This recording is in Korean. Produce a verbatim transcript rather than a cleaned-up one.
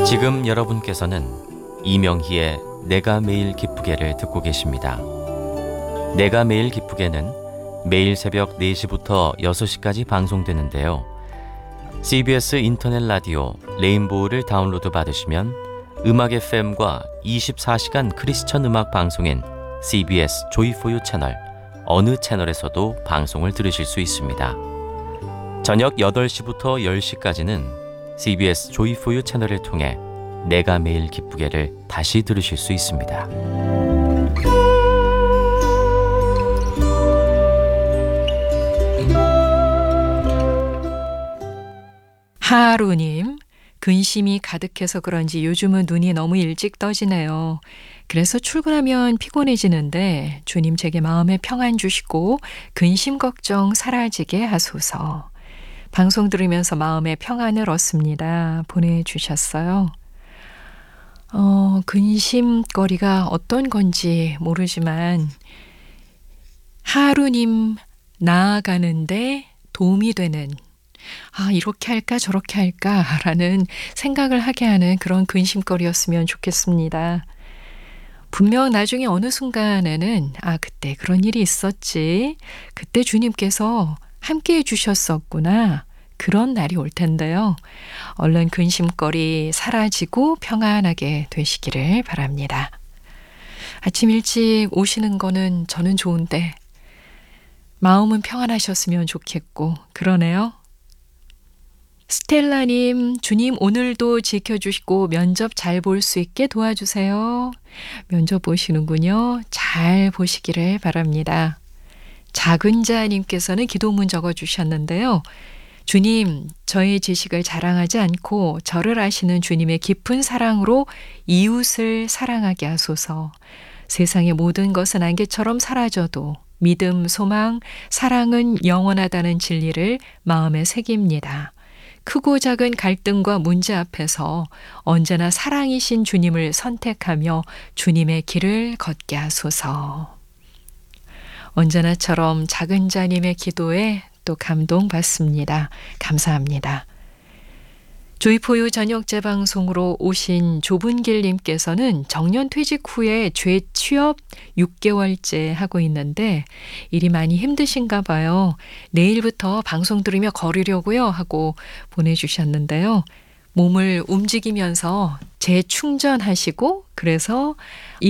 지금 여러분께서는 이명희의 내가 매일 기쁘게를 듣고 계십니다. 내가 매일 기쁘게는 매일 새벽 네 시부터 여섯 시까지 방송되는데요. 씨비에스 인터넷 라디오 레인보우를 다운로드 받으시면 음악 에프엠과 이십사 시간 크리스천 음악 방송인 씨비에스 조이포유 채널 어느 채널에서도 방송을 들으실 수 있습니다. 저녁 여덟 시부터 열 시까지는 씨비에스 조이포유 채널을 통해 내가 매일 기쁘게를 다시 들으실 수 있습니다. 하루님, 근심이 가득해서 그런지 요즘은 눈이 너무 일찍 떠지네요. 그래서 출근하면 피곤해지는데 주님 제게 마음에 평안 주시고 근심 걱정 사라지게 하소서. 방송 들으면서 마음의 평안을 얻습니다. 보내주셨어요. 어, 근심거리가 어떤 건지 모르지만 하루님 나아가는데 도움이 되는, 아, 이렇게 할까 저렇게 할까 라는 생각을 하게 하는 그런 근심거리였으면 좋겠습니다. 분명 나중에 어느 순간에는 아, 그때 그런 일이 있었지, 그때 주님께서 함께해 주셨었구나, 그런 날이 올 텐데요. 얼른 근심거리 사라지고 평안하게 되시기를 바랍니다. 아침 일찍 오시는 거는 저는 좋은데 마음은 평안하셨으면 좋겠고 그러네요. 스텔라님, 주님 오늘도 지켜주시고 면접 잘 볼 수 있게 도와주세요. 면접 보시는군요. 잘 보시기를 바랍니다. 작은자님께서는 기도문 적어주셨는데요. 주님, 저의 지식을 자랑하지 않고 저를 아시는 주님의 깊은 사랑으로 이웃을 사랑하게 하소서. 세상의 모든 것은 안개처럼 사라져도 믿음, 소망, 사랑은 영원하다는 진리를 마음에 새깁니다. 크고 작은 갈등과 문제 앞에서 언제나 사랑이신 주님을 선택하며 주님의 길을 걷게 하소서. 언제나처럼 작은 자님의 기도에 또 감동받습니다. 감사합니다. 조이포유 저녁 재방송으로 오신 좁은 길님께서는 정년 퇴직 후에 재취업 육 개월째 하고 있는데 일이 많이 힘드신가 봐요. 내일부터 방송 들으며 걸으려고요 하고 보내주셨는데요. 몸을 움직이면서 재충전하시고 그래서